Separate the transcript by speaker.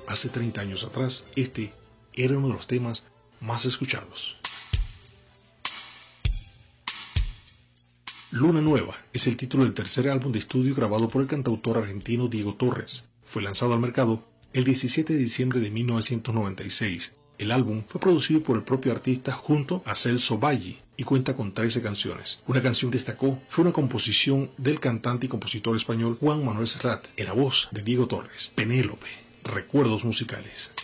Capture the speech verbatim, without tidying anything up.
Speaker 1: hace treinta años atrás, este era uno de los temas más escuchados. Luna Nueva es el título del tercer álbum de estudio grabado por el cantautor argentino Diego Torres. Fue lanzado al mercado el diecisiete de diciembre de mil novecientos noventa y seis. El álbum fue producido por el propio artista junto a Celso Baggi y cuenta con trece canciones. Una canción que destacó fue una composición del cantante y compositor español Juan Manuel Serrat, en la voz de Diego Torres. Penélope, recuerdos musicales.